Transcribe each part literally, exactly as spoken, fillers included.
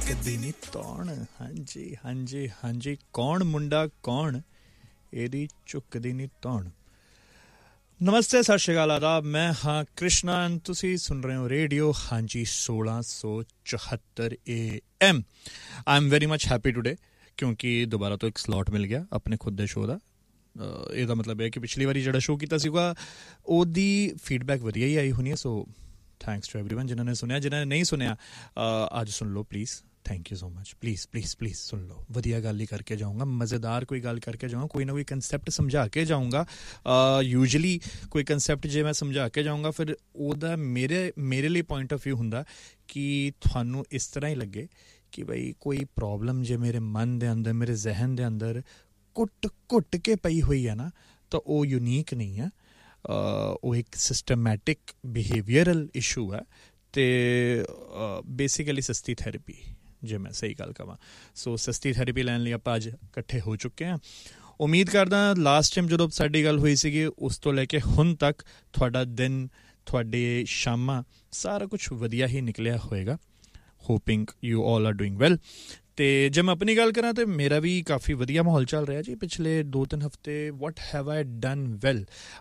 ਝੁਕਦੀ ਨੀ ਤੌਣ। ਹਾਂਜੀ ਹਾਂਜੀ ਹਾਂਜੀ, ਕੌਣ ਮੁੰਡਾ ਕੌਣ, ਇਹਦੀ ਝੁਕਦੀ ਨੀ ਤੌਣ। ਨਮਸਤੇ, ਸਤਿ ਸ਼੍ਰੀ ਅਕਾਲ, ਆਦਾਬ। ਮੈਂ ਹਾਂ ਕ੍ਰਿਸ਼ਨਾ ਐਂਡ ਤੁਸੀਂ ਸੁਣ ਰਹੇ ਹੋ ਰੇਡੀਓ ਹਾਂਜੀ ਸੋਲਾਂ ਸੌ ਚੁਹੱਤਰ A M. I am very much happy today ਕਿਉਂਕਿ ਦੁਬਾਰਾ ਤੋਂ ਇੱਕ ਸਲੋਟ ਮਿਲ ਗਿਆ ਆਪਣੇ ਖੁਦ ਦੇ ਸ਼ੋਅ ਦਾ। ਇਹਦਾ ਮਤਲਬ ਹੈ ਕਿ ਪਿਛਲੀ ਵਾਰੀ ਜਿਹੜਾ ਸ਼ੋਅ ਕੀਤਾ ਸੀਗਾ ਉਹਦੀ ਫੀਡਬੈਕ ਵਧੀਆ ਹੀ ਆਈ ਹੋਣੀ ਹੈ। ਸੋ ਥੈਂਕਸ ਟੂ ਐਵਰੀਵਨ ਜਿਨ੍ਹਾਂ ਨੇ ਸੁਣਿਆ। ਜਿਨ੍ਹਾਂ ਨੇ ਨਹੀਂ ਸੁਣਿਆ ਅੱਜ ਸੁਣ ਲਓ please. Thank you so much. Please please please ਸੁਣ ਲਓ। ਵਧੀਆ ਗੱਲ ਹੀ ਕਰਕੇ ਜਾਊਂਗਾ, ਮਜ਼ੇਦਾਰ ਕੋਈ ਗੱਲ ਕਰਕੇ ਜਾਊਂਗਾ, ਕੋਈ ਨਾ ਕੋਈ ਕੰਸੈਪਟ ਸਮਝਾ ਕੇ ਜਾਊਂਗਾ। ਯੂਜਲੀ ਕੋਈ ਕੰਸੈਪਟ ਜੇ ਮੈਂ ਸਮਝਾ ਕੇ ਜਾਊਂਗਾ ਫਿਰ ਉਹਦਾ ਮੇਰੇ ਮੇਰੇ ਲਈ ਪੁਆਇੰਟ ਆਫ ਵਿਊ ਹੁੰਦਾ ਕਿ ਤੁਹਾਨੂੰ ਇਸ ਤਰ੍ਹਾਂ ਹੀ ਲੱਗੇ ਕਿ ਬਈ ਕੋਈ ਪ੍ਰੋਬਲਮ ਜੇ ਮੇਰੇ ਮਨ ਦੇ ਅੰਦਰ, ਮੇਰੇ ਜ਼ਹਿਨ ਦੇ ਅੰਦਰ ਘੁੱਟ ਘੁੱਟ ਕੇ ਪਈ ਹੋਈ ਹੈ ਨਾ, ਤਾਂ ਉਹ ਯੂਨੀਕ ਨਹੀਂ ਹੈ। ਉਹ ਇੱਕ ਸਿਸਟਮੈਟਿਕ ਬਿਹੇਵੀਅਰਲ ਇਸ਼ੂ ਹੈ ਅਤੇ ਬੇਸਿਕਲੀ ਸਸਤੀ ਥੈਰੇਪੀ, ਜੇ ਮੈਂ ਸਹੀ ਗੱਲ ਕਹਾਂ। ਸੋ ਸਸਤੀ ਥੈਰੇਪੀ ਲੈਣ ਲਈ ਆਪਾਂ ਅੱਜ ਇਕੱਠੇ ਹੋ ਚੁੱਕੇ ਹਾਂ। ਉਮੀਦ ਕਰਦਾ ਲਾਸਟ ਟਾਈਮ ਜਦੋਂ ਸਾਡੀ ਗੱਲ ਹੋਈ ਸੀਗੀ ਉਸ ਤੋਂ ਲੈ ਕੇ ਹੁਣ ਤੱਕ ਤੁਹਾਡਾ ਦਿਨ, ਤੁਹਾਡੇ ਸ਼ਾਮਾਂ, ਸਾਰਾ ਕੁਛ ਵਧੀਆ ਹੀ ਨਿਕਲਿਆ ਹੋਏਗਾ। Hoping you all are doing well. ਅਤੇ ਜੇ ਮੈਂ ਆਪਣੀ ਗੱਲ ਕਰਾਂ ਤਾਂ ਮੇਰਾ ਵੀ ਕਾਫੀ ਵਧੀਆ ਮਾਹੌਲ ਚੱਲ ਰਿਹਾ ਜੀ ਪਿਛਲੇ ਦੋ ਤਿੰਨ ਹਫ਼ਤੇ। ਵਾਟ ਹੈਵ ਆਈ ਡਨ ਵੈਲ,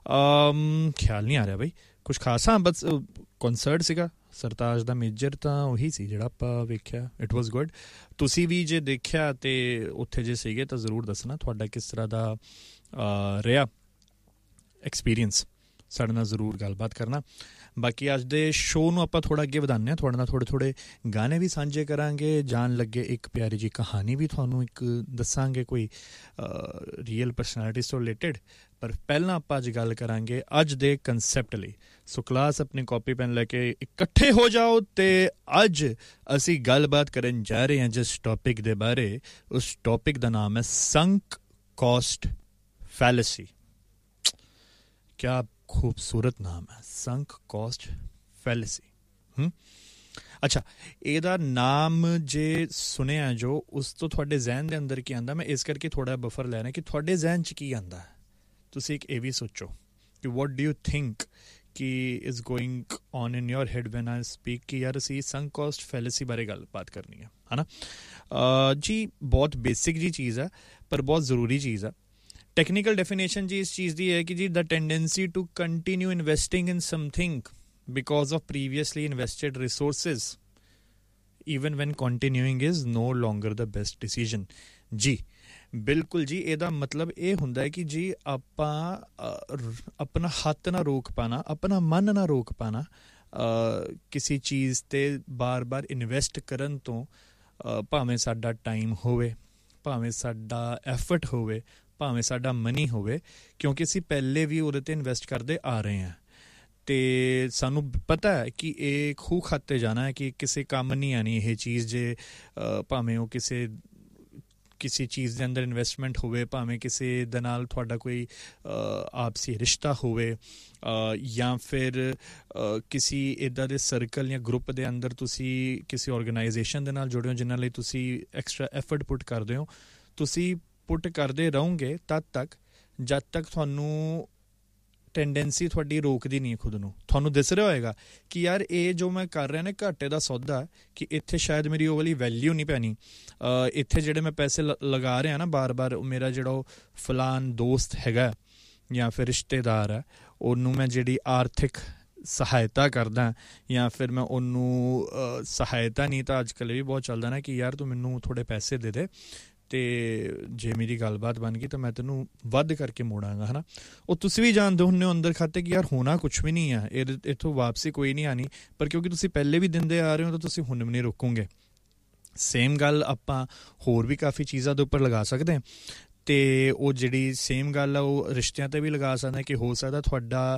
ਖਿਆਲ ਨਹੀਂ ਆ ਰਿਹਾ ਬਈ ਕੁਛ ਖਾਸ। ਹਾਂ ਬਸ ਕੌਨਸਰਟ ਸੀਗਾ ਸਰਤਾਜ ਦਾ ਮੇਜਰ, ਤਾਂ ਉਹੀ ਸੀ ਜਿਹੜਾ ਆਪਾਂ ਵੇਖਿਆ। It was good. ਤੁਸੀਂ ਵੀ ਜੇ ਦੇਖਿਆ ਅਤੇ ਉੱਥੇ ਜੇ ਸੀਗੇ ਤਾਂ ਜ਼ਰੂਰ ਦੱਸਣਾ ਤੁਹਾਡਾ ਕਿਸ ਤਰ੍ਹਾਂ ਦਾ ਰਿਹਾ ਐਕਸਪੀਰੀਅੰਸ। ਸਾਡੇ ਨਾਲ ਜ਼ਰੂਰ ਗੱਲਬਾਤ ਕਰਨਾ। ਬਾਕੀ ਅੱਜ ਦੇ ਸ਼ੋਅ ਨੂੰ ਆਪਾਂ ਥੋੜ੍ਹਾ ਅੱਗੇ ਵਧਾਉਂਦੇ ਹਾਂ। ਤੁਹਾਡੇ ਨਾਲ ਥੋੜ੍ਹੇ ਥੋੜ੍ਹੇ ਗਾਣੇ ਵੀ ਸਾਂਝੇ ਕਰਾਂਗੇ। ਜਾਣ ਲੱਗੇ ਇੱਕ ਪਿਆਰੀ ਜਿਹੀ ਕਹਾਣੀ ਵੀ ਤੁਹਾਨੂੰ ਇੱਕ ਦੱਸਾਂਗੇ ਕੋਈ ਰੀਅਲ ਪਰਸਨੈਲਿਟੀਜ਼ ਤੋਂ ਰਿਲੇਟਡ। ਪਰ ਪਹਿਲਾਂ ਆਪਾਂ ਅੱਜ ਗੱਲ ਕਰਾਂਗੇ ਅੱਜ ਦੇ ਕੰਸੈਪਟ ਲਈ। ਸੋ ਕਲਾਸ ਆਪਣੀ ਕਾਪੀ ਪੈਨ ਲੈ ਕੇ ਇਕੱਠੇ ਹੋ ਜਾਓ ਅਤੇ ਅੱਜ ਅਸੀਂ ਗੱਲਬਾਤ ਕਰਨ ਜਾ ਰਹੇ ਹਾਂ ਜਿਸ ਟੌਪਿਕ ਦੇ ਬਾਰੇ। ਉਸ ਟੌਪਿਕ ਦਾ ਨਾਮ ਹੈ ਸੰਕ ਕਾਸਟ ਫੈਲੇਸੀ। ਕਿਆ ਖੂਬਸੂਰਤ ਨਾਮ ਹੈ, ਸੰਕ ਕਾਸਟ ਫੈਲੇਸੀ। ਹੂੰ ਅੱਛਾ, ਇਹਦਾ ਨਾਮ ਜੇ ਸੁਣਿਆ ਜੋ ਉਸ ਤੋਂ ਤੁਹਾਡੇ ਜ਼ਹਿਨ ਦੇ ਅੰਦਰ ਕੀ ਆਉਂਦਾ, ਮੈਂ ਇਸ ਕਰਕੇ ਥੋੜ੍ਹਾ ਬਫਰ ਲੈ ਰਿਹਾ ਕਿ ਤੁਹਾਡੇ ਜ਼ਹਿਨ 'ਚ ਕੀ ਆਉਂਦਾ। ਤੁਸੀਂ ਇੱਕ ਇਹ ਵੀ ਸੋਚੋ ਕਿ ਵਾਟ ਡੂ ਯੂ ਥਿੰਕ ਕਿ is going on in your head van I speak ਕਿ ਯਾਰ ਅਸੀਂ ਸੰਕ ਕਾਸਟ ਫੈਲੇਸੀ ਬਾਰੇ ਗੱਲਬਾਤ ਕਰਨੀ ਹੈ, ਹੈ ਨਾ ਜੀ। ਬਹੁਤ ਬੇਸਿਕ ਜੀ ਚੀਜ਼ ਹੈ ਪਰ ਬਹੁਤ ਜ਼ਰੂਰੀ ਚੀਜ਼ ਹੈ। ਟੈਕਨੀਕਲ ਡੈਫੀਨੇਸ਼ਨ ਜੀ ਇਸ ਚੀਜ਼ ਦੀ ਹੈ ਕਿ ਜੀ ਦਾ tendency to continue investing in something because of previously invested resources even van ਕੰਟੀਨਿਊਇੰਗ is no ਲੋਂਗਰ the best decision. ਜੀ ਬਿਲਕੁਲ ਜੀ, ਇਹਦਾ ਮਤਲਬ ਇਹ ਹੁੰਦਾ ਹੈ ਕਿ ਜੀ ਆਪਾਂ ਆਪਣਾ ਹੱਥ ਨਾ ਰੋਕ ਪਾਣਾ, ਆਪਣਾ ਮਨ ਨਾ ਰੋਕ ਪਾਣਾ ਕਿਸੇ ਚੀਜ਼ 'ਤੇ ਬਾਰ ਬਾਰ ਇਨਵੈਸਟ ਕਰਨ ਤੋਂ। ਭਾਵੇਂ ਸਾਡਾ ਟਾਈਮ ਹੋਵੇ, ਭਾਵੇਂ ਸਾਡਾ ਐਫਰਟ ਹੋਵੇ, ਭਾਵੇਂ ਸਾਡਾ ਮਨੀ ਹੋਵੇ, ਕਿਉਂਕਿ ਅਸੀਂ ਪਹਿਲੇ ਵੀ ਉਹਦੇ 'ਤੇ ਇਨਵੈਸਟ ਕਰਦੇ ਆ ਰਹੇ ਹਾਂ ਅਤੇ ਸਾਨੂੰ ਪਤਾ ਹੈ ਕਿ ਇਹ ਖੂਹ ਖਾਤੇ ਜਾਣਾ ਹੈ, ਕਿ ਕਿਸੇ ਕੰਮ ਨਹੀਂ ਆਉਣੀ ਇਹ ਚੀਜ਼। ਜੇ ਭਾਵੇਂ ਉਹ ਕਿਸੇ ਕਿਸੇ ਚੀਜ਼ ਦੇ ਅੰਦਰ ਇਨਵੈਸਟਮੈਂਟ ਹੋਵੇ, ਭਾਵੇਂ ਕਿਸੇ ਦੇ ਨਾਲ ਤੁਹਾਡਾ ਕੋਈ ਆਪਸੀ ਰਿਸ਼ਤਾ ਹੋਵੇ, ਜਾਂ ਫਿਰ ਕਿਸੇ ਇੱਦਾਂ ਦੇ ਸਰਕਲ ਜਾਂ ਗਰੁੱਪ ਦੇ ਅੰਦਰ ਤੁਸੀਂ ਕਿਸੇ ਔਰਗਨਾਈਜੇਸ਼ਨ ਦੇ ਨਾਲ ਜੁੜੇ ਹੋ ਜਿਨ੍ਹਾਂ ਲਈ ਤੁਸੀਂ ਐਕਸਟਰਾ ਐਫਰਟ ਪੁੱਟ ਕਰਦੇ ਹੋ। ਤੁਸੀਂ ਪੁੱਟ ਕਰਦੇ ਰਹੋਗੇ ਤਦ ਤੱਕ ਜਦ ਤੱਕ ਤੁਹਾਨੂੰ ਟੈਂਡੈਂਸੀ ਤੁਹਾਡੀ ਰੋਕਦੀ ਨਹੀਂ ਖੁਦ ਨੂੰ। ਤੁਹਾਨੂੰ ਦਿਸ ਰਿਹਾ ਹੋਏਗਾ ਕਿ ਯਾਰ ਇਹ ਜੋ ਮੈਂ ਕਰ ਰਿਹਾ ਨਾ ਘਾਟੇ ਦਾ ਸੌਦਾ, ਕਿ ਇੱਥੇ ਸ਼ਾਇਦ ਮੇਰੀ ਉਹ ਵਾਲੀ ਵੈਲਿਊ ਨਹੀਂ ਪੈਣੀ। ਇੱਥੇ ਜਿਹੜੇ ਮੈਂ ਪੈਸੇ ਲ ਲਗਾ ਰਿਹਾ ਨਾ ਬਾਰ ਬਾਰ, ਮੇਰਾ ਜਿਹੜਾ ਉਹ ਫਲਾਨ ਦੋਸਤ ਹੈਗਾ ਜਾਂ ਫਿਰ ਰਿਸ਼ਤੇਦਾਰ ਹੈ, ਉਹਨੂੰ ਮੈਂ ਜਿਹੜੀ ਆਰਥਿਕ ਸਹਾਇਤਾ ਕਰਦਾ ਜਾਂ ਫਿਰ ਮੈਂ ਉਹਨੂੰ ਸਹਾਇਤਾ ਨਹੀਂ ਤਾਂ ਅੱਜ ਕੱਲ੍ਹ ਵੀ ਬਹੁਤ ਚੱਲਦਾ ਨਾ ਕਿ ਯਾਰ ਤੂੰ ਮੈਨੂੰ ਥੋੜ੍ਹੇ ਪੈਸੇ ਦੇ ਦੇ ਅਤੇ ਜੇ ਮੇਰੀ ਗੱਲਬਾਤ ਬਣ ਗਈ ਤਾਂ ਮੈਂ ਤੈਨੂੰ ਵੱਧ ਕਰਕੇ ਮੋੜਾਂਗਾ, ਹੈ ਨਾ। ਉਹ ਤੁਸੀਂ ਵੀ ਜਾਣਦੇ ਹੁੰਦੇ ਹੋ ਅੰਦਰ ਖਾਤੇ ਕਿ ਯਾਰ ਹੋਣਾ ਕੁਛ ਵੀ ਨਹੀਂ ਹੈ, ਇਹ ਇੱਥੋਂ ਵਾਪਸੀ ਕੋਈ ਨਹੀਂ ਆਉਣੀ, ਪਰ ਕਿਉਂਕਿ ਤੁਸੀਂ ਪਹਿਲੇ ਵੀ ਦਿੰਦੇ ਆ ਰਹੇ ਹੋ ਤਾਂ ਤੁਸੀਂ ਹੁਣ ਵੀ ਨਹੀਂ ਰੋਕੋਗੇ। ਸੇਮ ਗੱਲ ਆਪਾਂ ਹੋਰ ਵੀ ਕਾਫੀ ਚੀਜ਼ਾਂ ਦੇ ਉੱਪਰ ਲਗਾ ਸਕਦੇ ਹਾਂ ਅਤੇ ਉਹ ਜਿਹੜੀ ਸੇਮ ਗੱਲ ਆ ਉਹ ਰਿਸ਼ਤਿਆਂ 'ਤੇ ਵੀ ਲਗਾ ਸਕਦੇ ਕਿ ਹੋ ਸਕਦਾ ਤੁਹਾਡਾ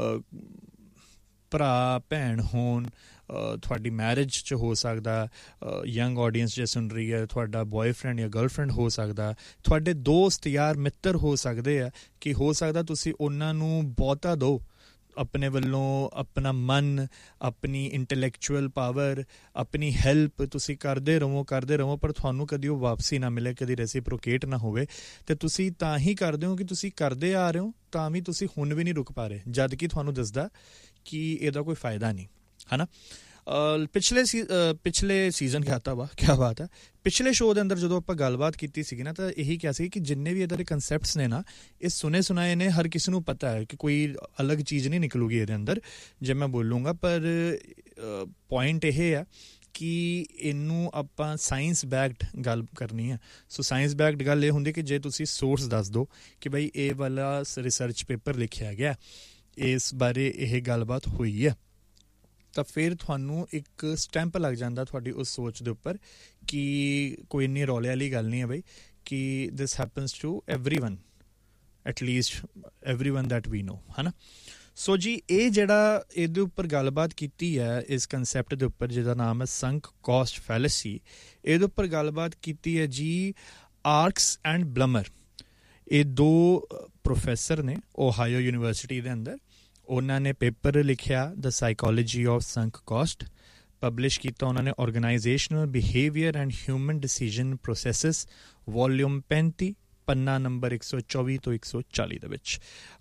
ਭਰਾ ਭੈਣ ਹੋਣ, ਤੁਹਾਡੀ ਮੈਰਿਜ 'ਚ ਹੋ ਸਕਦਾ, ਯੰਗ ਆਡੀਅנס ਜੇ ਸੁਣ ਰਹੀ ਹੈ, ਤੁਹਾਡਾ ਬੋਆਏਫਰੈਂਡ ਜਾਂ ਗਰਲਫਰੈਂਡ ਹੋ ਸਕਦਾ, ਤੁਹਾਡੇ ਦੋਸਤ ਯਾਰ ਮਿੱਤਰ ਹੋ ਸਕਦੇ ਆ, ਕਿ ਹੋ ਸਕਦਾ ਤੁਸੀਂ ਉਹਨਾਂ ਨੂੰ ਬਹੁਤਾ ਦਿਓ ਆਪਣੇ ਵੱਲੋਂ, ਆਪਣਾ ਮਨ, ਆਪਣੀ ਇੰਟੈਲੈਕਚੁਅਲ ਪਾਵਰ, ਆਪਣੀ ਹੈਲਪ ਤੁਸੀਂ ਕਰਦੇ ਰਹੋ ਕਰਦੇ ਰਹੋ ਪਰ ਤੁਹਾਨੂੰ ਕਦੀ ਉਹ ਵਾਪਸੀ ਨਾ ਮਿਲੇ, ਕਦੀ ਰੈਸੀਪ੍ਰੋਕੇਟ ਨਾ ਹੋਵੇ। ਅਤੇ ਤੁਸੀਂ ਤਾਂ ਹੀ ਕਰਦੇ ਹੋ ਕਿ ਤੁਸੀਂ ਕਰਦੇ ਆ ਰਹੇ ਹੋ ਤਾਂ ਵੀ ਤੁਸੀਂ ਹੁਣ ਵੀ ਨਹੀਂ ਰੁਕ ਪਾ ਰਹੇ, ਜਦ ਕਿ ਤੁਹਾਨੂੰ ਦੱਸਦਾ ਕਿ ਇਹਦਾ ਕੋਈ ਫਾਇਦਾ ਨਹੀਂ, ਹੈ ਨਾ। ਪਿਛਲੇ ਸੀ ਪਿਛਲੇ ਸੀਜ਼ਨ ਕਹਤਾ ਵਾ ਕਿਆ ਬਾਤ ਹੈ ਪਿਛਲੇ ਸ਼ੋਅ ਦੇ ਅੰਦਰ ਜਦੋਂ ਆਪਾਂ ਗੱਲਬਾਤ ਕੀਤੀ ਸੀਗੀ ਨਾ ਤਾਂ ਇਹੀ ਕਿਹਾ ਸੀ ਕਿ ਜਿੰਨੇ ਵੀ ਇੱਦਾਂ ਦੇ ਕਨਸੈਪਟਸ ਨੇ ਨਾ ਇਹ ਸੁਣੇ ਸੁਣਾਏ ਨੇ ਹਰ ਕਿਸੇ ਨੂੰ ਪਤਾ ਹੈ ਕਿ ਕੋਈ ਅਲੱਗ ਚੀਜ਼ ਨਹੀਂ ਨਿਕਲੂਗੀ ਇਹਦੇ ਅੰਦਰ ਜੇ ਮੈਂ ਬੋਲੂੰਗਾ ਪਰ ਪੁਆਇੰਟ ਇਹ ਆ ਕਿ ਇਹਨੂੰ ਆਪਾਂ ਸਾਇੰਸ ਬੈਕਡ ਗੱਲ ਕਰਨੀ ਹੈ ਸੋ ਸਾਇੰਸ ਬੈਕਡ ਗੱਲ ਇਹ ਹੁੰਦੀ ਕਿ ਜੇ ਤੁਸੀਂ ਸੋਰਸ ਦੱਸ ਦਿਓ ਕਿ ਬਈ ਇਹ ਵਾਲਾ ਰਿਸਰਚ ਪੇਪਰ ਲਿਖਿਆ ਗਿਆ ਇਸ ਬਾਰੇ ਇਹ ਗੱਲਬਾਤ ਹੋਈ ਹੈ ਤਾਂ ਫਿਰ ਤੁਹਾਨੂੰ ਇੱਕ ਸਟੈਂਪ ਲੱਗ ਜਾਂਦਾ ਤੁਹਾਡੀ ਉਸ ਸੋਚ ਦੇ ਉੱਪਰ ਕਿ ਕੋਈ ਇੰਨੀ ਰੌਲੇ ਵਾਲੀ ਗੱਲ ਨਹੀਂ ਹੈ ਬਈ ਕਿ ਦਿਸ happens to every one at least every one that ਵੀ ਨੋ ਹੈ ਨਾ ਸੋ ਜੀ ਇਹ ਜਿਹੜਾ ਇਹਦੇ ਉੱਪਰ ਗੱਲਬਾਤ ਕੀਤੀ ਹੈ ਇਸ ਕੰਸੈਪਟ ਦੇ ਉੱਪਰ ਜਿਹਦਾ ਨਾਮ ਹੈ ਸੰਕ ਕਾਸਟ ਫੈਲੇਸੀ ਇਹਦੇ ਉੱਪਰ ਗੱਲਬਾਤ ਕੀਤੀ ਹੈ ਜੀ ਆਰਕਸ ਐਂਡ ਬਲਮਰ ਇਹ ਦੋ ਪ੍ਰੋਫੈਸਰ ਨੇ ਓਹਾਇਓ ਯੂਨੀਵਰਸਿਟੀ ਦੇ ਅੰਦਰ ਉਹਨਾਂ ਨੇ ਪੇਪਰ ਲਿਖਿਆ ਦ ਸਾਈਕੋਲੋਜੀ ਆਫ ਸੰਕ ਕਾਸਟ ਪਬਲਿਸ਼ ਕੀਤਾ ਉਹਨਾਂ ਨੇ ਆਰਗੇਨਾਈਜੇਸ਼ਨਲ behaviour and human decision processes volume ਪੈਂਤੀ ਪੰਨਾ ਨੰਬਰ ਇੱਕ ਸੌ ਚੌਵੀ ਤੋਂ ਇੱਕ ਸੌ ਚਾਲੀ ਦੇ ਵਿੱਚ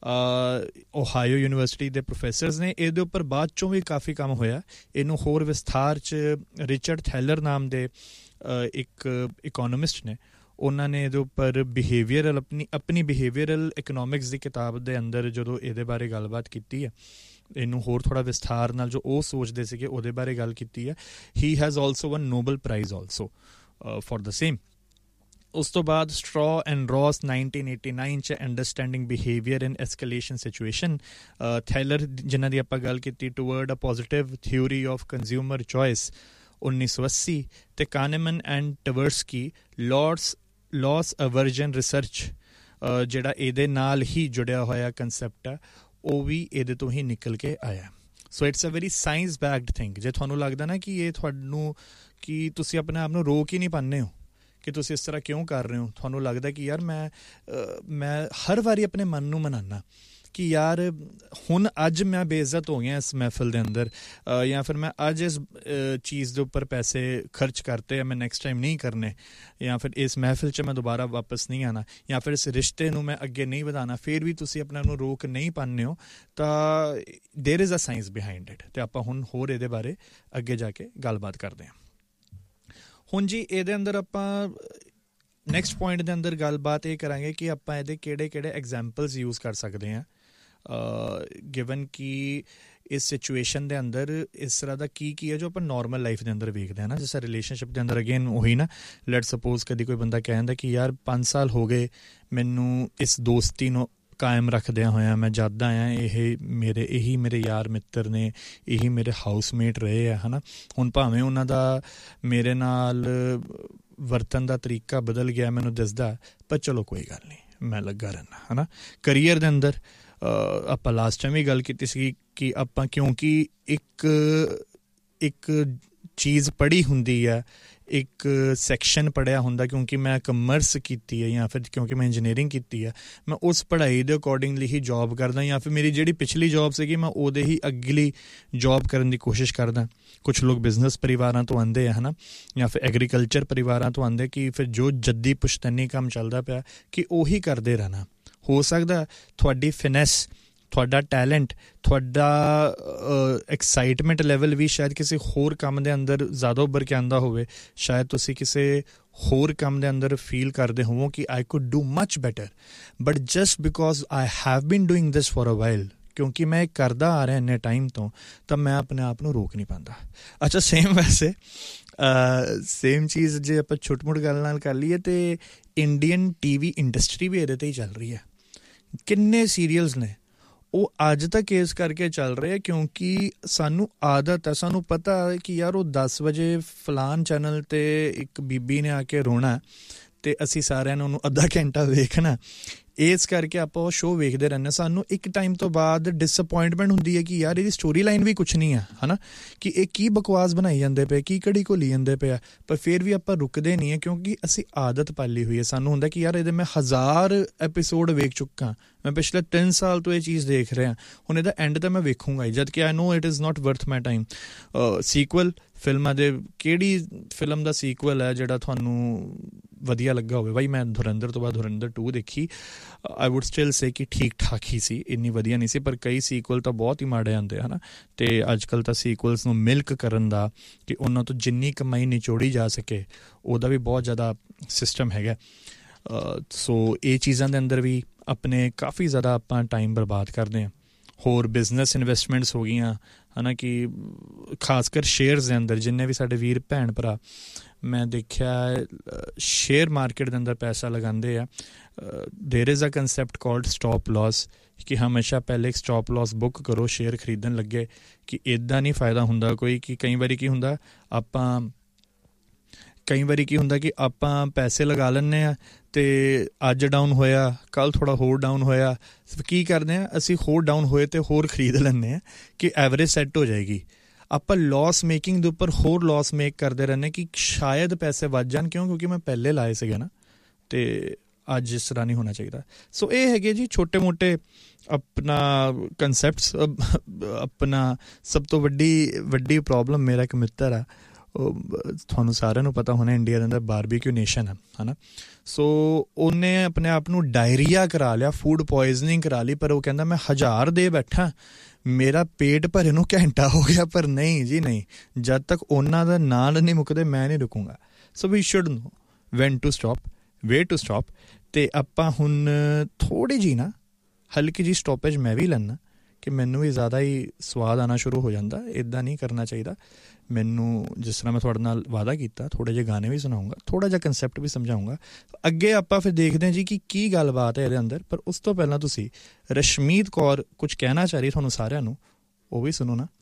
ਓਹਾਇਓ ਯੂਨੀਵਰਸਿਟੀ ਦੇ ਪ੍ਰੋਫੈਸਰਸ ਨੇ ਇਹਦੇ ਉੱਪਰ ਬਾਅਦ ਚੋਂ ਵੀ ਕਾਫੀ ਕੰਮ ਹੋਇਆ ਇਹਨੂੰ ਹੋਰ ਵਿਸਥਾਰ 'ਚ ਰਿਚਰਡ ਥੈਲਰ ਨਾਮ ਦੇ ਇੱਕ ਇਕੋਨੋਮਿਸਟ ਨੇ ਉਹਨਾਂ ਨੇ ਇਹਦੇ ਉੱਪਰ ਬਿਹੇਵੀਅਰਲ ਆਪਣੀ ਆਪਣੀ ਬਿਹੇਵੀਅਰਲ ਇਕਨੋਮਿਕਸ ਦੀ ਕਿਤਾਬ ਦੇ ਅੰਦਰ ਜਦੋਂ ਇਹਦੇ ਬਾਰੇ ਗੱਲਬਾਤ ਕੀਤੀ ਹੈ ਇਹਨੂੰ ਹੋਰ ਥੋੜ੍ਹਾ ਵਿਸਥਾਰ ਨਾਲ ਜੋ ਉਹ ਸੋਚਦੇ ਸੀਗੇ ਉਹਦੇ ਬਾਰੇ ਗੱਲ ਕੀਤੀ ਹੈ he has also one Nobel prize also for the same ਉਸ ਤੋਂ ਬਾਅਦ ਸਟ੍ਰॉ ਐਂਡ ਰੌਸ ਨਾਈਨਟੀਨ ਏਟੀ ਨਾਈਨ 'ਚ ਅੰਡਰਸਟੈਂਡਿੰਗ ਬਿਹੇਵੀਅਰ ਇਨ ਐਸਕੇਲੇਸ਼ਨ ਸਿਚੁਏਸ਼ਨ ਥੈਲਰ ਜਿਨ੍ਹਾਂ ਦੀ ਆਪਾਂ ਗੱਲ ਕੀਤੀ toward a positive theory of consumer choice ਉੱਨੀ ਸੌ ਅੱਸੀ ਅਤੇ ਕਾਨੇਮਨ ਐਂਡ ਟਵਰਸਕੀ ਲॉर्ड्स ਲੌਸ ਅਵਰਜਨ ਰਿਸਰਚ ਜਿਹੜਾ ਇਹਦੇ ਨਾਲ ਹੀ ਜੁੜਿਆ ਹੋਇਆ ਕੰਸੈਪਟ ਹੈ ਉਹ ਵੀ ਇਹਦੇ ਤੋਂ ਹੀ ਨਿਕਲ ਕੇ ਆਇਆ so it's a very science backed thing ਜੇ ਤੁਹਾਨੂੰ ਲੱਗਦਾ ਨਾ ਕਿ ਇਹ ਤੁਹਾਨੂੰ ਕਿ ਤੁਸੀਂ ਆਪਣੇ ਆਪ ਨੂੰ ਰੋਕ ਹੀ ਨਹੀਂ ਪਾਉਂਦੇ ਹੋ ਕਿ ਤੁਸੀਂ ਇਸ ਤਰ੍ਹਾਂ ਕਿਉਂ ਕਰ ਰਹੇ ਹੋ ਤੁਹਾਨੂੰ ਲੱਗਦਾ ਕਿ ਯਾਰ ਮੈਂ ਮੈਂ ਹਰ ਵਾਰੀ ਆਪਣੇ ਮਨ ਨੂੰ ਮਨਾਉਣਾ ਕਿ ਯਾਰ ਹੁਣ ਅੱਜ ਮੈਂ ਬੇਇੱਜ਼ਤ ਹੋ ਗਿਆ ਇਸ ਮਹਿਫਿਲ ਦੇ ਅੰਦਰ ਜਾਂ ਫਿਰ ਮੈਂ ਅੱਜ ਇਸ ਚੀਜ਼ ਦੇ ਉੱਪਰ ਪੈਸੇ ਖਰਚ ਕਰਤੇ ਮੈਂ ਨੈਕਸਟ ਟਾਈਮ ਨਹੀਂ ਕਰਨੇ ਜਾਂ ਫਿਰ ਇਸ ਮਹਿਫਿਲ 'ਚ ਮੈਂ ਦੁਬਾਰਾ ਵਾਪਸ ਨਹੀਂ ਆਉਣਾ ਜਾਂ ਫਿਰ ਇਸ ਰਿਸ਼ਤੇ ਨੂੰ ਮੈਂ ਅੱਗੇ ਨਹੀਂ ਵਧਾਉਣਾ ਫਿਰ ਵੀ ਤੁਸੀਂ ਆਪਣੇ ਨੂੰ ਰੋਕ ਨਹੀਂ ਪਾਉਂਦੇ ਹੋ ਤਾਂ there is a science behind it ਅਤੇ ਆਪਾਂ ਹੁਣ ਹੋਰ ਇਹਦੇ ਬਾਰੇ ਅੱਗੇ ਜਾ ਕੇ ਗੱਲਬਾਤ ਕਰਦੇ ਹਾਂ ਹੁਣ ਜੀ ਇਹਦੇ ਅੰਦਰ ਆਪਾਂ ਨੈਕਸਟ ਪੁਆਇੰਟ ਦੇ ਅੰਦਰ ਗੱਲਬਾਤ ਇਹ ਕਰਾਂਗੇ ਕਿ ਆਪਾਂ ਇਹਦੇ ਕਿਹੜੇ ਕਿਹੜੇ ਐਗਜ਼ਾਮਪਲਸ ਯੂਜ਼ ਕਰ ਸਕਦੇ ਹਾਂ ਗਿਵਨ ਕਿ ਇਸ ਸਿਚੁਏਸ਼ਨ ਦੇ ਅੰਦਰ ਇਸ ਤਰ੍ਹਾਂ ਦਾ ਕੀ ਕੀ ਹੈ ਜੋ ਆਪਾਂ ਨੋਰਮਲ ਲਾਈਫ ਦੇ ਅੰਦਰ ਵੇਖਦੇ ਹਾਂ ਨਾ ਜਿਸ ਤਰ੍ਹਾਂ ਰਿਲੇਸ਼ਨਸ਼ਿਪ ਦੇ ਅੰਦਰ ਅਗੇਨ ਉਹੀ ਨਾ ਲੈਟ ਸਪੋਜ਼ ਕਦੀ ਕੋਈ ਬੰਦਾ ਕਹਿ ਦਿੰਦਾ ਕਿ ਯਾਰ ਪੰਜ ਸਾਲ ਹੋ ਗਏ ਮੈਨੂੰ ਇਸ ਦੋਸਤੀ ਨੂੰ ਕਾਇਮ ਰੱਖਦਿਆਂ ਹੋਇਆਂ ਮੈਂ ਜਦ ਆਇਆ ਇਹ ਮੇਰੇ ਇਹੀ ਮੇਰੇ ਯਾਰ ਮਿੱਤਰ ਨੇ ਇਹੀ ਮੇਰੇ ਹਾਊਸਮੇਟ ਰਹੇ ਆ ਹੈ ਨਾ ਹੁਣ ਭਾਵੇਂ ਉਹਨਾਂ ਦਾ ਮੇਰੇ ਨਾਲ ਵਰਤਣ ਦਾ ਤਰੀਕਾ ਬਦਲ ਗਿਆ ਮੈਨੂੰ ਦਿਸਦਾ ਪਰ ਚਲੋ ਕੋਈ ਗੱਲ ਨਹੀਂ ਮੈਂ ਲੱਗਾ ਰਹਿਣਾ ਹੈ ਨਾ ਕਰੀਅਰ ਦੇ ਅੰਦਰ ਆਪਾਂ ਲਾਸਟ ਟਾਈਮ ਵੀ ਗੱਲ ਕੀਤੀ ਸੀ ਕਿ ਆਪਾਂ ਕਿਉਂਕਿ ਇੱਕ ਇੱਕ ਚੀਜ਼ ਪੜ੍ਹੀ ਹੁੰਦੀ ਹੈ ਇੱਕ ਸੈਕਸ਼ਨ ਪੜ੍ਹਿਆ ਹੁੰਦਾ ਕਿਉਂਕਿ ਮੈਂ ਕਮਰਸ ਕੀਤੀ ਹੈ ਜਾਂ ਫਿਰ ਕਿਉਂਕਿ ਮੈਂ ਇੰਜੀਨੀਅਰਿੰਗ ਕੀਤੀ ਹੈ ਮੈਂ ਉਸ ਪੜ੍ਹਾਈ ਦੇ ਅਕੋਰਡਿੰਗਲੀ ਹੀ ਜੋਬ ਕਰਦਾ ਜਾਂ ਫਿਰ ਮੇਰੀ ਜਿਹੜੀ ਪਿਛਲੀ ਜੋਬ ਸੀਗੀ ਮੈਂ ਉਹਦੇ ਹੀ ਅਗਲੀ ਜੋਬ ਕਰਨ ਦੀ ਕੋਸ਼ਿਸ਼ ਕਰਦਾ ਕੁਛ ਲੋਕ ਬਿਜ਼ਨਸ ਪਰਿਵਾਰਾਂ ਤੋਂ ਆਉਂਦੇ ਆ ਹੈ ਨਾ ਜਾਂ ਫਿਰ ਐਗਰੀਕਲਚਰ ਪਰਿਵਾਰਾਂ ਤੋਂ ਆਉਂਦੇ ਕਿ ਫਿਰ ਜੋ ਜੱਦੀ ਪੁਸ਼ਤਨੀ ਕੰਮ ਚੱਲਦਾ ਪਿਆ ਕਿ ਉਹੀ ਕਰਦੇ ਰਹਿਣਾ ਹੋ ਸਕਦਾ ਤੁਹਾਡੀ ਫਿਨੈਸ ਤੁਹਾਡਾ ਟੈਲੈਂਟ ਤੁਹਾਡਾ ਐਕਸਾਈਟਮੈਂਟ ਲੈਵਲ ਵੀ ਸ਼ਾਇਦ ਕਿਸੇ ਹੋਰ ਕੰਮ ਦੇ ਅੰਦਰ ਜ਼ਿਆਦਾ ਉੱਭਰ ਕੇ ਆਉਂਦਾ ਹੋਵੇ ਸ਼ਾਇਦ ਤੁਸੀਂ ਕਿਸੇ ਹੋਰ ਕੰਮ ਦੇ ਅੰਦਰ ਫੀਲ ਕਰਦੇ ਹੋਵੋ ਕਿ I could do much better but just because I have been doing this for a while ਕਿਉਂਕਿ ਮੈਂ ਇਹ ਕਰਦਾ ਆ ਰਿਹਾ ਇੰਨੇ ਟਾਈਮ ਤੋਂ ਤਾਂ ਮੈਂ ਆਪਣੇ ਆਪ ਨੂੰ ਰੋਕ ਨਹੀਂ ਪਾਉਂਦਾ ਅੱਛਾ ਸੇਮ ਵੈਸੇ ਸੇਮ ਚੀਜ਼ ਜੇ ਆਪਾਂ ਛੋਟੀ ਮੋਟੀ ਗੱਲ ਨਾਲ ਕਰ ਲਈਏ ਤਾਂ ਇੰਡੀਅਨ ਟੀ ਵੀ ਇੰਡਸਟਰੀ ਵੀ ਇਹਦੇ 'ਤੇ ਹੀ ਚੱਲ ਰਹੀ ਹੈ ਕਿੰਨੇ ਸੀਰੀਅਲਸ ਨੇ ਉਹ ਅੱਜ ਤੱਕ ਇਸ ਕਰਕੇ ਚੱਲ ਰਹੇ ਕਿਉਂਕਿ ਸਾਨੂੰ ਆਦਤ ਹੈ ਸਾਨੂੰ ਪਤਾ ਹੈ ਕਿ ਯਾਰ ਉਹ ਦਸ ਵਜੇ ਫਲਾਨ ਚੈਨਲ 'ਤੇ ਇੱਕ ਬੀਬੀ ਨੇ ਆ ਕੇ ਰੋਣਾ ਅਤੇ ਅਸੀਂ ਸਾਰਿਆਂ ਨੇ ਉਹਨੂੰ ਅੱਧਾ ਘੰਟਾ ਵੇਖਣਾ ਇਸ ਕਰਕੇ ਆਪਾਂ ਉਹ ਸ਼ੋਅ ਵੇਖਦੇ ਰਹਿੰਦੇ ਸਾਨੂੰ ਇੱਕ ਟਾਈਮ ਤੋਂ ਬਾਅਦ ਡਿਸਅਪੋਇੰਟਮੈਂਟ ਹੁੰਦੀ ਹੈ ਕਿ ਯਾਰ ਇਹਦੀ ਸਟੋਰੀ ਲਾਈਨ ਵੀ ਕੁਛ ਨਹੀਂ ਆ ਹੈ ਨਾ ਕਿ ਇਹ ਕੀ ਬਕਵਾਸ ਬਣਾਈ ਜਾਂਦੇ ਪਏ ਕੀ ਘੜੀ ਘੋਲੀ ਜਾਂਦੇ ਪਏ ਪਰ ਫਿਰ ਵੀ ਆਪਾਂ ਰੁਕਦੇ ਨਹੀਂ ਹੈ ਕਿਉਂਕਿ ਅਸੀਂ ਆਦਤ ਪਾਲੀ ਹੋਈ ਹੈ ਸਾਨੂੰ ਹੁੰਦਾ ਕਿ ਯਾਰ ਇਹਦੇ ਮੈਂ ਹਜ਼ਾਰ ਐਪੀਸੋਡ ਵੇਖ ਚੁੱਕਾ ਮੈਂ ਪਿਛਲੇ ਤਿੰਨ ਸਾਲ ਤੋਂ ਇਹ ਚੀਜ਼ ਦੇਖ ਰਿਹਾ ਹੁਣ ਇਹਦਾ ਐਂਡ ਤਾਂ ਮੈਂ ਵੇਖੂੰਗਾ ਹੀ ਜਦ ਕਿ ਆਈ ਨੋ it is not worth my time sequel ਫਿਲਮਾਂ ਦੇ ਕਿਹੜੀ ਫਿਲਮ ਦਾ ਸੀਕੁਅਲ ਹੈ ਜਿਹੜਾ ਤੁਹਾਨੂੰ ਵਧੀਆ ਲੱਗਾ ਹੋਵੇ। ਬਾਈ ਮੈਂ ਧੁਰੰਦਰ ਤੋਂ ਬਾਅਦ ਧੁਰੰਦਰ ਟੂ ਦੇਖੀ, ਆਈ ਵੁੱਡ ਸਟਿਲ ਸੇ ਕਿ ਠੀਕ ਠਾਕ ਹੀ ਸੀ, ਇੰਨੀ ਵਧੀਆ ਨਹੀਂ ਸੀ, ਪਰ ਕਈ ਸੀਕੁਅਲ ਤਾਂ ਬਹੁਤ ਹੀ ਮਾੜੇ ਆਉਂਦੇ ਹੈ ਨਾ। ਅਤੇ ਅੱਜ ਕੱਲ੍ਹ ਤਾਂ ਸੀਕੁਅਲਸ ਨੂੰ ਮਿਲਕ ਕਰਨ ਦਾ, ਕਿ ਉਹਨਾਂ ਤੋਂ ਜਿੰਨੀ ਕਮਾਈ ਨਿਚੋੜੀ ਜਾ ਸਕੇ, ਉਹਦਾ ਵੀ ਬਹੁਤ ਜ਼ਿਆਦਾ ਸਿਸਟਮ ਹੈਗਾ। ਸੋ ਇਹ ਚੀਜ਼ਾਂ ਦੇ ਅੰਦਰ ਵੀ ਆਪਣੇ ਕਾਫੀ ਜ਼ਿਆਦਾ ਆਪਾਂ ਟਾਈਮ ਬਰਬਾਦ ਕਰਦੇ ਹਾਂ। ਹੋਰ ਬਿਜ਼ਨਸ ਇਨਵੈਸਟਮੈਂਟਸ ਹੋ ਗਈਆਂ ਹੈ ਨਾ, ਕਿ ਖਾਸ ਕਰ ਸ਼ੇਅਰਸ ਦੇ ਅੰਦਰ ਜਿੰਨੇ ਵੀ ਸਾਡੇ ਵੀਰ ਭੈਣ ਭਰਾ ਮੈਂ ਦੇਖਿਆ ਸ਼ੇਅਰ ਮਾਰਕੀਟ ਦੇ ਅੰਦਰ ਪੈਸਾ ਲਗਾਉਂਦੇ ਆ। There is a concept called stop loss, ਕਿ ਹਮੇਸ਼ਾ ਪਹਿਲੇ ਇੱਕ ਸਟੋਪ ਲੋਸ ਬੁੱਕ ਕਰੋ ਸ਼ੇਅਰ ਖਰੀਦਣ ਲੱਗੇ। ਕਿ ਇੱਦਾਂ ਨਹੀਂ ਫਾਇਦਾ ਹੁੰਦਾ ਕੋਈ, ਕਿ ਕਈ ਵਾਰੀ ਕੀ ਹੁੰਦਾ ਆਪਾਂ ਕਈ ਵਾਰੀ ਕੀ ਹੁੰਦਾ ਕਿ ਆਪਾਂ ਪੈਸੇ ਲਗਾ ਲੈਂਦੇ ਹਾਂ ਅਤੇ ਅੱਜ ਡਾਊਨ ਹੋਇਆ, ਕੱਲ੍ਹ ਥੋੜ੍ਹਾ ਹੋਰ ਡਾਊਨ ਹੋਇਆ, ਕੀ ਕਰਦੇ ਹਾਂ ਅਸੀਂ, ਹੋਰ ਡਾਊਨ ਹੋਏ ਅਤੇ ਹੋਰ ਖਰੀਦ ਲੈਂਦੇ ਹਾਂ ਕਿ ਐਵਰੇਜ ਸੈੱਟ ਹੋ ਜਾਏਗੀ। ਆਪਾਂ ਲੋਸ ਮੇਕਿੰਗ ਦੇ ਉੱਪਰ ਹੋਰ ਲੋਸ ਮੇਕ ਕਰਦੇ ਰਹਿੰਦੇ ਕਿ ਸ਼ਾਇਦ ਪੈਸੇ ਵੱਧ ਜਾਣ, ਕਿਉਂ ਕਿਉਂਕਿ ਮੈਂ ਪਹਿਲੇ ਲਾਏ ਸੀਗੇ ਨਾ, ਅਤੇ ਅੱਜ ਇਸ ਤਰ੍ਹਾਂ ਨਹੀਂ ਹੋਣਾ ਚਾਹੀਦਾ। ਸੋ ਇਹ ਹੈਗੇ ਜੀ ਛੋਟੇ ਮੋਟੇ ਆਪਣਾ ਕੰਸੈਪਟਸ। ਆਪਣਾ ਸਭ ਤੋਂ ਵੱਡੀ ਵੱਡੀ ਪ੍ਰੋਬਲਮ, ਮੇਰਾ ਇੱਕ ਮਿੱਤਰ ਆ, ਤੁਹਾਨੂੰ ਸਾਰਿਆਂ ਨੂੰ ਪਤਾ ਹੋਣਾ ਇੰਡੀਆ ਦੇ ਅੰਦਰ ਬਾਰਬੀਕਿਊ ਨੇਸ਼ਨ ਹੈ ਹੈ ਨਾ। ਸੋ ਉਹਨੇ ਆਪਣੇ ਆਪ ਨੂੰ ਡਾਇਰੀਆ ਕਰਾ ਲਿਆ, ਫੂਡ ਪੋਇਜ਼ਨਿੰਗ ਕਰਾ ਲਈ, ਪਰ ਉਹ ਕਹਿੰਦਾ ਮੈਂ ਹਜ਼ਾਰ ਦੇ ਬੈਠਾ, ਮੇਰਾ ਪੇਟ ਭਰੇ ਨੂੰ ਘੰਟਾ ਹੋ ਗਿਆ, ਪਰ ਨਹੀਂ ਜੀ ਨਹੀਂ, ਜਦ ਤੱਕ ਉਹਨਾਂ ਦਾ ਨਾਲ ਨਹੀਂ ਮੁੱਕਦੇ ਮੈਂ ਨਹੀਂ ਰੁਕੂੰਗਾ। ਸੋ we should no van to stop, way to stop. ਅਤੇ ਆਪਾਂ ਹੁਣ ਥੋੜ੍ਹੀ ਜਿਹੀ ਨਾ ਹਲਕੀ ਜਿਹੀ ਸਟੋਪੇਜ ਮੈਂ ਵੀ ਲੈਂਦਾ, ਕਿ ਮੈਨੂੰ ਵੀ ਜ਼ਿਆਦਾ ਹੀ ਸਵਾਦ ਆਉਣਾ ਸ਼ੁਰੂ ਹੋ ਜਾਂਦਾ। ਇੱਦਾਂ ਨਹੀਂ ਕਰਨਾ ਚਾਹੀਦਾ। ਮੈਨੂੰ ਜਿਸ ਤਰ੍ਹਾਂ ਮੈਂ ਤੁਹਾਡੇ ਨਾਲ ਵਾਅਦਾ ਕੀਤਾ, ਥੋੜ੍ਹੇ ਜਿਹੇ ਗਾਣੇ ਵੀ ਸੁਣਾਊਂਗਾ, ਥੋੜ੍ਹਾ ਜਿਹਾ ਕੰਸੈਪਟ ਵੀ ਸਮਝਾਊਂਗਾ। ਅੱਗੇ ਆਪਾਂ ਫਿਰ ਦੇਖਦੇ ਹਾਂ ਜੀ ਕਿ ਕੀ ਗੱਲਬਾਤ ਹੈ ਇਹਦੇ ਅੰਦਰ। ਪਰ ਉਸ ਤੋਂ ਪਹਿਲਾਂ ਤੁਸੀਂ ਰਸ਼ਮੀਤ ਕੌਰ ਕੁਝ ਕਹਿਣਾ ਚਾਹ ਰਹੀ ਤੁਹਾਨੂੰ ਸਾਰਿਆਂ ਨੂੰ, ਉਹ ਵੀ ਸੁਣੋ ਨਾ।